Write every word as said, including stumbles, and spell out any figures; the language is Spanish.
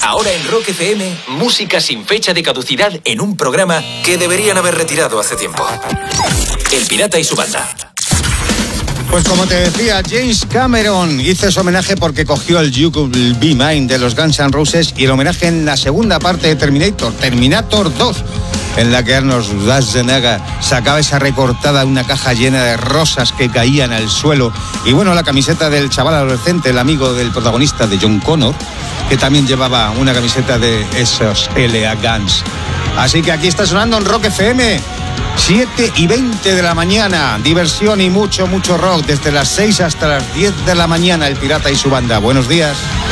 Ahora en Rock F M, música sin fecha de caducidad en un programa que deberían haber retirado hace tiempo. El Pirata y su banda. Pues como te decía, James Cameron hizo ese homenaje porque cogió el You Could Be Mine de los Guns N' Roses y el homenaje en la segunda parte de Terminator, Terminator dos, en la que Arnold Schwarzenegger sacaba esa recortada de una caja llena de rosas que caían al suelo. Y bueno, la camiseta del chaval adolescente, el amigo del protagonista de John Connor, que también llevaba una camiseta de esos L A Guns. Así que aquí está sonando en Rock F M, siete y veinte de la mañana. Diversión y mucho, mucho rock desde las seis hasta las diez de la mañana. El Pirata y su banda. Buenos días.